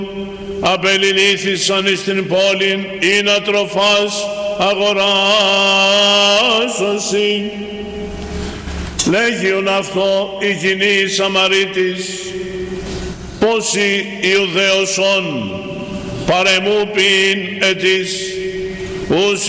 απεληλήθησαν εις την πόλην ή να τροφάς αγοράσωσι. Λέγιον αυτό η κοινή Σαμαρίτης, πόσοι Ιουδαίωσον παρεμούπιν ετής, ους